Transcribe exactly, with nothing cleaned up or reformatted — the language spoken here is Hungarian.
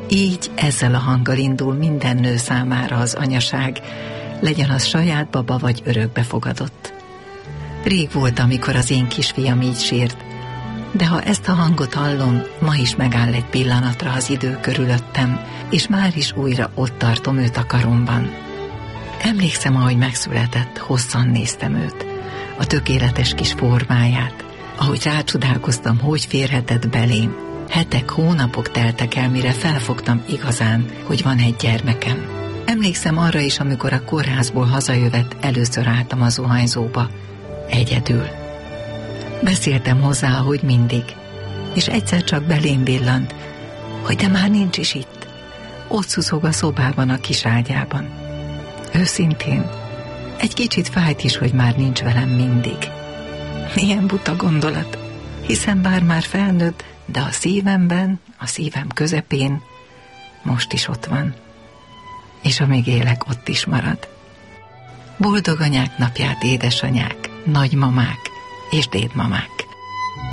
Így ezzel a hanggal indul minden nő számára az anyaság, legyen az saját baba vagy örökbefogadott. Rég volt, amikor az én kisfiam így sírt, de ha ezt a hangot hallom, ma is megáll egy pillanatra az idő körülöttem, és már is újra ott tartom őt a karomban. Emlékszem, ahogy megszületett, hosszan néztem őt, a tökéletes kis formáját, ahogy rácsodálkoztam, hogy férhetett belém. Hetek, hónapok teltek el, mire felfogtam igazán, hogy van egy gyermekem. Emlékszem arra is, amikor a kórházból hazajövet, először álltam a zuhanyzóba, egyedül. Beszéltem hozzá, ahogy mindig, és egyszer csak belém villant, hogy de már nincs is itt. Ott szuszog a szobában, a kis ágyában. Őszintén, egy kicsit fájt is, hogy már nincs velem mindig. Milyen buta gondolat, hiszen bár már felnőtt, de a szívemben, a szívem közepén most is ott van. És amíg élek, ott is marad. Boldog anyák napját, édesanyák, nagymamák és dédmamák!